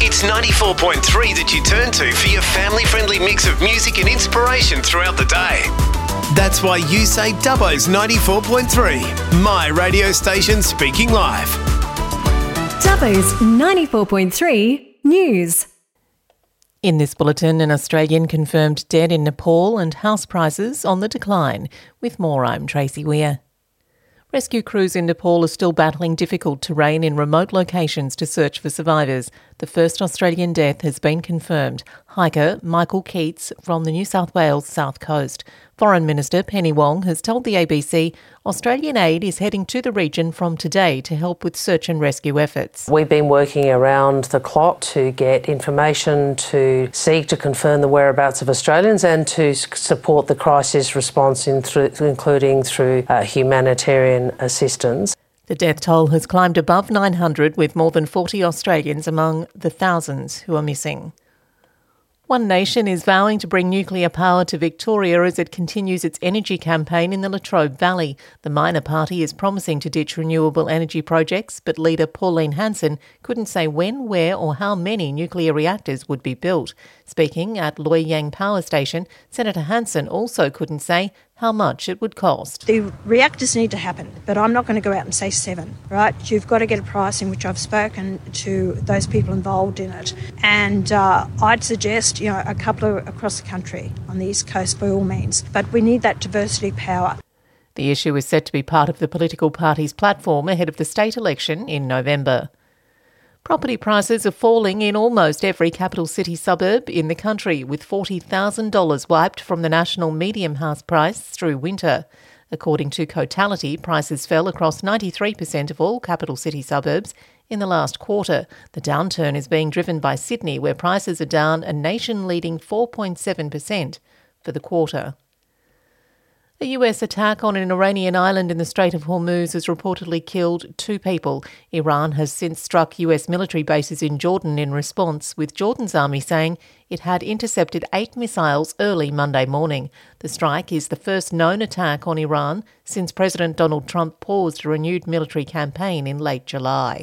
It's 94.3 that you turn to for your family-friendly mix of music and inspiration throughout the day. That's why you say Dubbo's 94.3, my radio station speaking live. Dubbo's 94.3 News. In this bulletin, an Australian confirmed dead in Nepal and house prices on the decline. With more, I'm Tracy Weir. Rescue crews in Nepal are still battling difficult terrain in remote locations to search for survivors. The first Australian death has been confirmed. Hiker Michael Keats from the New South Wales South Coast. Foreign Minister Penny Wong has told the ABC Australian aid is heading to the region from today to help with search and rescue efforts. We've been working around the clock to get information, to seek to confirm the whereabouts of Australians and to support the crisis response, including through humanitarian assistance. The death toll has climbed above 900, with more than 40 Australians among the thousands who are missing. One Nation is vowing to bring nuclear power to Victoria as it continues its energy campaign in the Latrobe Valley. The minor party is promising to ditch renewable energy projects, but leader Pauline Hanson couldn't say when, where or how many nuclear reactors would be built. Speaking at Loy Yang Power Station, Senator Hanson also couldn't say how much it would cost. The reactors need to happen, but I'm not going to go out and say 7, right? You've got to get a price in which I've spoken to those people involved in it. And I'd suggest, a couple across the country on the East Coast by all means. But we need that diversity power. The issue is set to be part of the political party's platform ahead of the state election in November. Property prices are falling in almost every capital city suburb in the country, with $40,000 wiped from the national medium house price through winter. According to Cotality, prices fell across 93% of all capital city suburbs in the last quarter. The downturn is being driven by Sydney, where prices are down a nation-leading 4.7% for the quarter. A US attack on an Iranian island in the Strait of Hormuz has reportedly killed 2 people. Iran has since struck US military bases in Jordan in response, with Jordan's army saying it had intercepted 8 missiles early Monday morning. The strike is the first known attack on Iran since President Donald Trump paused a renewed military campaign in late July.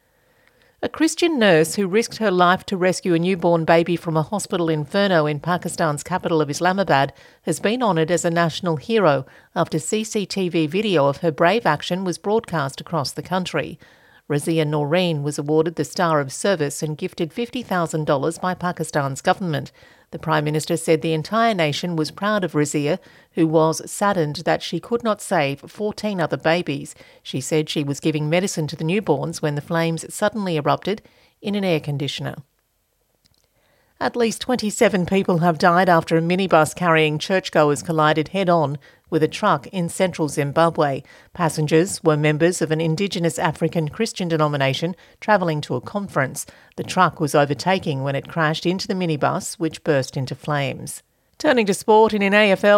A Christian nurse who risked her life to rescue a newborn baby from a hospital inferno in Pakistan's capital of Islamabad has been honoured as a national hero after CCTV video of her brave action was broadcast across the country. Razia Noreen was awarded the Star of Service and gifted $50,000 by Pakistan's government. The Prime Minister said the entire nation was proud of Razia, who was saddened that she could not save 14 other babies. She said she was giving medicine to the newborns when the flames suddenly erupted in an air conditioner. At least 27 people have died after a minibus carrying churchgoers collided head-on with a truck in central Zimbabwe. Passengers were members of an Indigenous African Christian denomination travelling to a conference. The truck was overtaking when it crashed into the minibus, which burst into flames. Turning to sport, in AFL,